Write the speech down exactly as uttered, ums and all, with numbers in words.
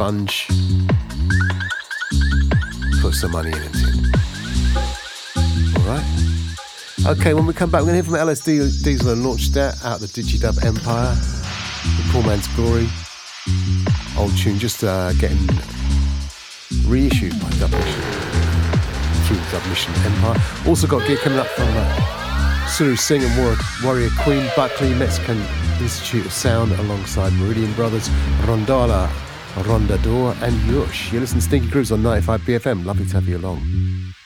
sponge. Put some money in it. Alright. Okay, when we come back, we're going to hear from L S D Diesel and Launch That out the Digidub Empire. The Poor Man's Glory. Old tune just uh, getting reissued by Dub Mission. Through the Dub Mission Empire. Also got a gig coming up from uh, Suru Singh and War- Warrior Queen Buckley, Mexican Institute of Sound, alongside Meridian Brothers, Rondala, Rondador, and Yush. You listen to Stinky Grooves on ninety-five B F M. Lovely to have you along.